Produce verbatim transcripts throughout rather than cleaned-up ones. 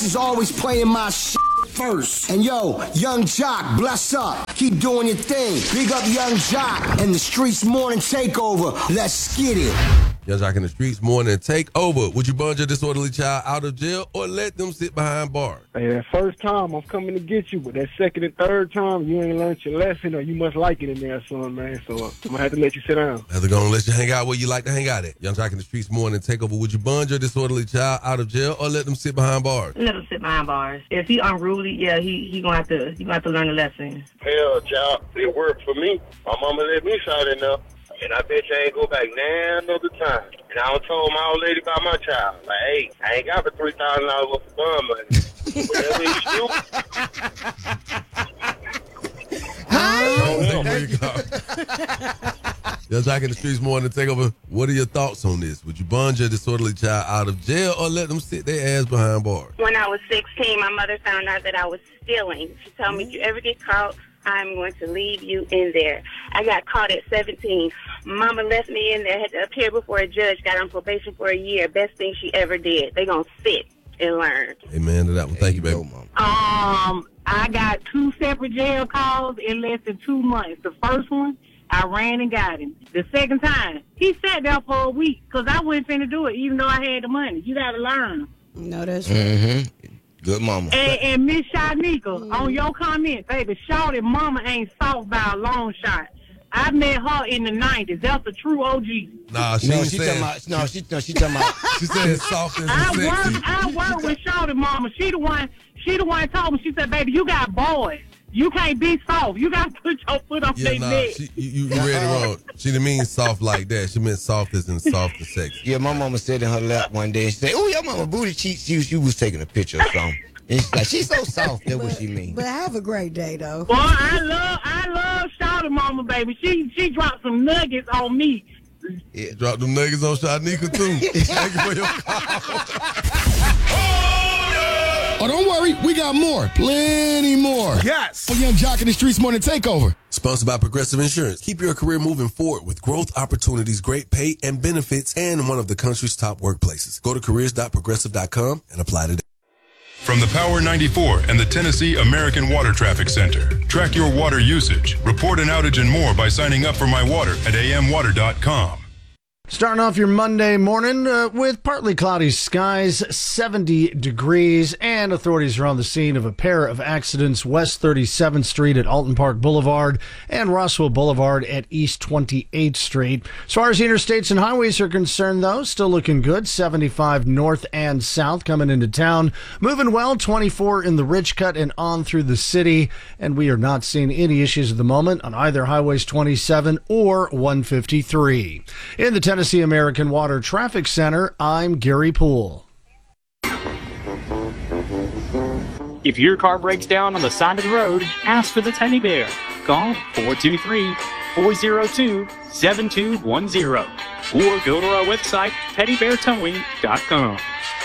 is always playing my shit first. And yo, Young Jock, bless up. Keep doing your thing. Big up Young Jock and the Streets Morning Takeover. Let's get it. Young Jock in the Streets Morning Takeover. Would you bund your disorderly child out of jail or let them sit behind bars? Hey, that first time I'm coming to get you, but that second and third time you ain't learned your lesson, or you must like it in there, son, man. So I'm gonna have to let you sit down. Have to go and let you hang out where you like to hang out at. Young Jock in the Streets Morning Takeover. Would you bund your disorderly child out of jail or let them sit behind bars? Let him sit behind bars. If he unruly, yeah, he he gonna have to he gonna have to learn a lesson. Hell, child, it worked for me. My mama let me shot in there. And I bet you ain't go back now another time. And I told my old lady about my child. Like, hey, I ain't got for three thousand dollars worth of bond money. Whatever he shoot. Oh, there you go. Young Jock in the Streets Morning Takeover. What are your thoughts on this? Would you bund your disorderly child out of jail or let them sit their ass behind bars? When I was sixteen, my mother found out that I was stealing. She told me, if you ever get caught, I'm going to leave you in there. I got caught at seventeen. Mama left me in there, had to appear before a judge, got on probation for a year. Best thing she ever did. They gonna sit and learn. Amen to that one. Thank you, baby. Um, I got two separate jail calls in less than two months. The first one, I ran and got him. The second time, he sat there for a week because I wasn't finna do it, even though I had the money. You gotta learn. No, that's right. Mm-hmm. Good mama. And, and Miss Shanika, mm-hmm. on your comment, baby, Shawty mama ain't soft by a long shot. I met her in the nineties. That's a true O G. Nah, she no, ain't she saying, talking about. No, she no, she talking about. She said soft and I sexy. work. I work with Shawty mama. She the one. She the one told me. She said, "Baby, you got boys. You can't be soft. You got to put your foot on Yeah, their nah, neck." she, you, you read it wrong. She didn't mean soft like that. She meant soft as in soft and sexy. Yeah, my mama said in her lap one day, she said, "Oh, your mama booty cheeks." She, she was taking a picture or something. And she's like, she's so soft. That's what she means. But have a great day, though. Boy, I love, I love Shawty mama, baby. She, she dropped some nuggets on me. Yeah. Drop them nuggets on Shanika too. Thank you for your call. Oh, don't worry. We got more. Plenty more. Yes. For Young Jock in the Streets Morning Takeover. Sponsored by Progressive Insurance. Keep your career moving forward with growth opportunities, great pay and benefits, and one of the country's top workplaces. Go to careers dot progressive dot com and apply today. From the Power ninety-four and the Tennessee American Water Traffic Center. Track your water usage, report an outage and more by signing up for My Water at a m water dot com. Starting off your Monday morning uh, with partly cloudy skies, seventy degrees, and authorities are on the scene of a pair of accidents, West thirty-seventh Street at Alton Park Boulevard and Roswell Boulevard at East twenty-eighth Street. As far as the interstates and highways are concerned, though, still looking good. seventy-five north and south coming into town. Moving well, twenty-four in the Ridge Cut and on through the city. And we are not seeing any issues at the moment on either Highways twenty-seven or one fifty-three. In the Tennessee American Water Traffic Center, I'm Gary Poole. If your car breaks down on the side of the road, ask for the Teddy Bear. Call four two three, four zero two, seven two one zero or go to our website, teddy bear towing dot com.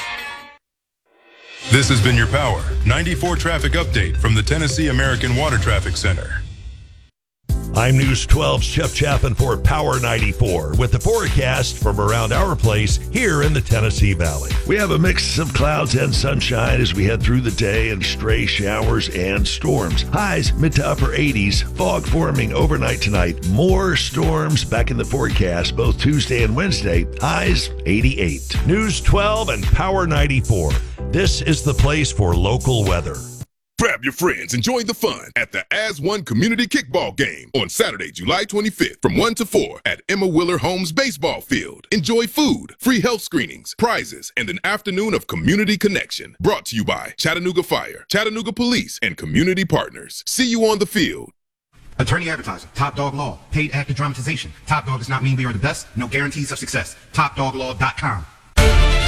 This has been your Power ninety-four traffic update from the Tennessee American Water Traffic Center. I'm News twelve's Jeff Chapin for Power ninety-four with the forecast from around our place here in the Tennessee Valley. We have a mix of clouds and sunshine as we head through the day and stray showers and storms. Highs mid to upper eighties, fog forming overnight tonight. More storms back in the forecast both Tuesday and Wednesday. Highs eighty-eight. News twelve and Power ninety-four. This is the place for local weather. Grab your friends and join the fun at the As One Community Kickball Game on Saturday, July twenty-fifth from one to four at Emma Willer Holmes Baseball Field. Enjoy food, free health screenings, prizes, and an afternoon of community connection. Brought to you by Chattanooga Fire, Chattanooga Police, and community partners. See you on the field. Attorney Advertiser, Top Dog Law, paid actor dramatization. Top Dog does not mean we are the best, no guarantees of success. top dog law dot com.